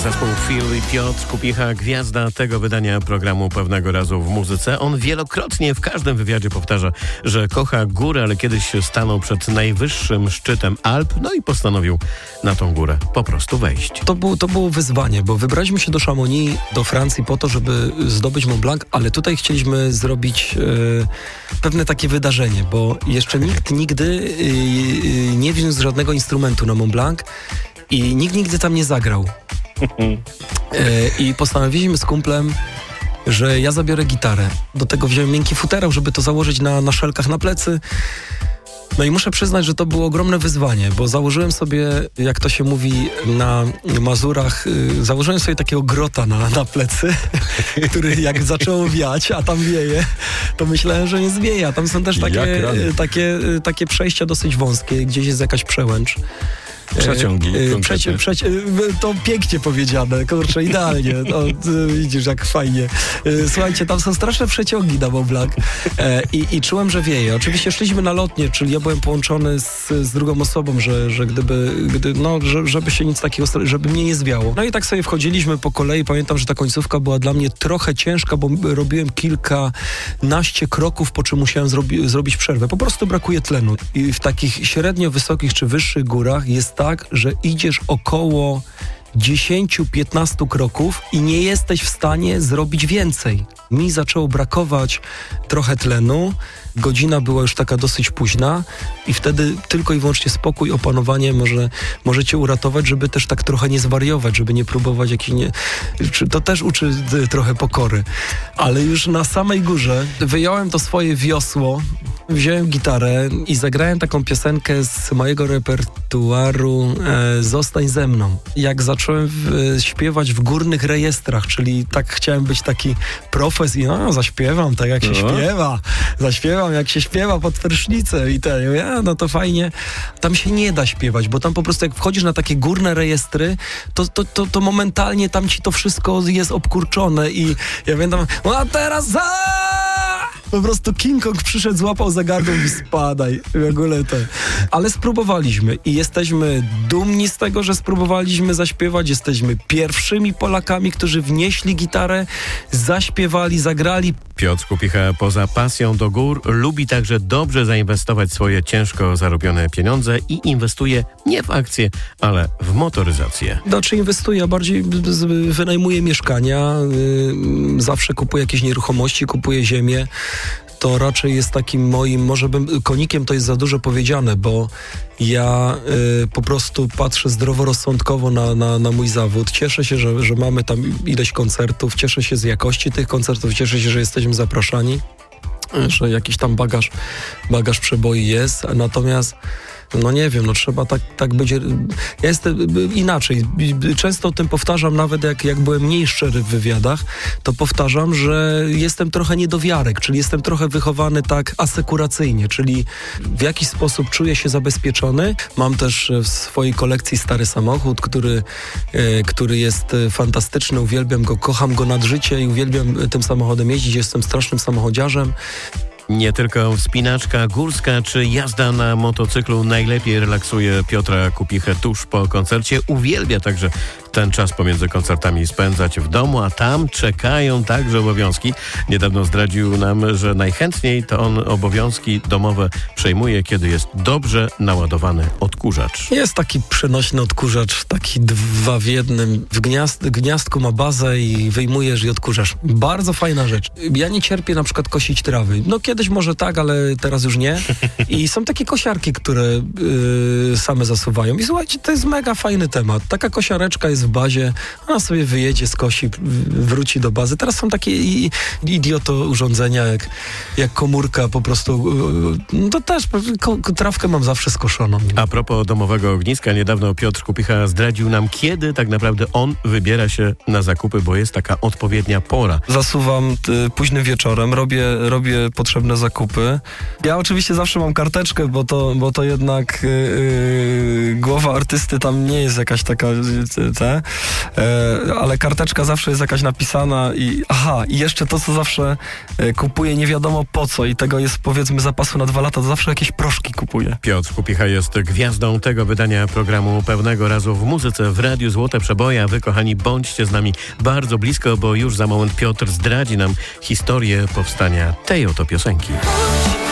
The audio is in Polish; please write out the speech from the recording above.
Zespół Phil i Piotr Kupicha, gwiazda tego wydania programu Pewnego razu w muzyce. On wielokrotnie w każdym wywiadzie powtarza, że kocha górę, ale kiedyś stanął przed najwyższym szczytem Alp, no i postanowił na tą górę po prostu wejść. To było wyzwanie, bo wybraliśmy się do Chamonix, do Francji po to, żeby zdobyć Mont Blanc, ale tutaj chcieliśmy zrobić pewne takie wydarzenie, bo jeszcze nikt nigdy nie wziął żadnego instrumentu na Mont Blanc i nikt nigdy tam nie zagrał. I postanowiliśmy z kumplem, że ja zabiorę gitarę. Do tego wziąłem miękki futerał, żeby to założyć na szelkach na plecy. No i muszę przyznać, że to było ogromne wyzwanie, bo założyłem sobie, jak to się mówi na Mazurach, założyłem sobie takiego grota na plecy, który jak zaczęło wiać, a tam wieje, to myślałem, że nie zwieje. A tam są też takie przejścia dosyć wąskie, gdzieś jest jakaś przełęcz. Przeciągi. To pięknie powiedziane, kurczę, idealnie. Widzisz, jak fajnie. Słuchajcie, tam są straszne przeciągi na Mont Blanc i czułem, że wieje. Oczywiście szliśmy na lotnie, czyli ja byłem połączony z drugą osobą, że żeby się nic takiego, żeby mnie nie zwiało. No i tak sobie wchodziliśmy po kolei. Pamiętam, że ta końcówka była dla mnie trochę ciężka, bo robiłem kilkanaście kroków, po czym musiałem zrobić przerwę. Po prostu brakuje tlenu. I w takich średnio wysokich czy wyższych górach jest tak, że idziesz około 10-15 kroków i nie jesteś w stanie zrobić więcej. Mi zaczęło brakować trochę tlenu, godzina była już taka dosyć późna i wtedy tylko i wyłącznie spokój, opanowanie może cię uratować, żeby też tak trochę nie zwariować, żeby nie próbować to też uczy trochę pokory. Ale już na samej górze wyjąłem to swoje wiosło, wziąłem gitarę i zagrałem taką piosenkę z mojego repertuaru Zostań ze mną. Jak zacząłem śpiewać w górnych rejestrach, czyli tak chciałem być taki profes i zaśpiewam tak jak się śpiewa. Zaśpiewam jak się śpiewa pod prysznicem i no to fajnie. Tam się nie da śpiewać, bo tam po prostu jak wchodzisz na takie górne rejestry, to momentalnie tam ci to wszystko jest obkurczone i ja pamiętam, a teraz po prostu King Kong przyszedł, złapał za gardło i spadaj. W ogóle to. Ale spróbowaliśmy i jesteśmy dumni z tego, że spróbowaliśmy zaśpiewać. Jesteśmy pierwszymi Polakami, którzy wnieśli gitarę, zaśpiewali, zagrali. Piotr Kupicha poza pasją do gór lubi także dobrze zainwestować swoje ciężko zarobione pieniądze i inwestuje nie w akcje, ale w motoryzację. Znaczy inwestuję, a bardziej wynajmuję mieszkania, zawsze kupuję jakieś nieruchomości, kupuję ziemię. To raczej jest takim moim, konikiem to jest za dużo powiedziane, bo ja po prostu patrzę zdroworozsądkowo na mój zawód. Cieszę się, że mamy tam ileś koncertów, cieszę się z jakości tych koncertów, cieszę się, że jesteśmy zapraszani, że jakiś tam bagaż przeboi jest, natomiast nie wiem, trzeba tak być. Ja jestem inaczej. Często o tym powtarzam, nawet jak byłem mniej szczery w wywiadach, to powtarzam, że jestem trochę niedowiarek, czyli jestem trochę wychowany tak asekuracyjnie, czyli w jakiś sposób czuję się zabezpieczony. Mam też w swojej kolekcji stary samochód, który jest fantastyczny, uwielbiam go, kocham go nad życie i uwielbiam tym samochodem jeździć, jestem strasznym samochodziarzem. Nie tylko wspinaczka górska czy jazda na motocyklu najlepiej relaksuje Piotra Kupichę tuż po koncercie. Uwielbia także ten czas pomiędzy koncertami spędzać w domu, a tam czekają także obowiązki. Niedawno zdradził nam, że najchętniej to on obowiązki domowe przejmuje, kiedy jest dobrze naładowany odkurzacz. Jest taki przenośny odkurzacz, taki 2 w 1. W gniazdku ma bazę i wyjmujesz i odkurzasz. Bardzo fajna rzecz. Ja nie cierpię na przykład kosić trawy. Kiedyś może tak, ale teraz już nie. I są takie kosiarki, które same zasuwają. I słuchajcie, to jest mega fajny temat. Taka kosiareczka jest w bazie, ona sobie wyjedzie, skosi, wróci do bazy. Teraz są takie idioto urządzenia, jak komórka po prostu. To też trawkę mam zawsze skoszoną. A propos domowego ogniska, niedawno Piotr Kupicha zdradził nam, kiedy tak naprawdę on wybiera się na zakupy, bo jest taka odpowiednia pora. Zasuwam późnym wieczorem, robię potrzebne zakupy. Ja oczywiście zawsze mam karteczkę, bo to jednak głowa artysty tam nie jest jakaś taka inne, ale karteczka zawsze jest jakaś napisana i jeszcze to, co zawsze kupuję nie wiadomo po co i tego jest powiedzmy zapasu na 2 lata, to zawsze jakieś proszki kupuję. Piotr Kupicha jest gwiazdą tego wydania programu Pełnego Razu w muzyce w Radiu Złote Przeboje. A wy, kochani, bądźcie z nami bardzo blisko, bo już za moment Piotr zdradzi nam historię powstania tej oto piosenki.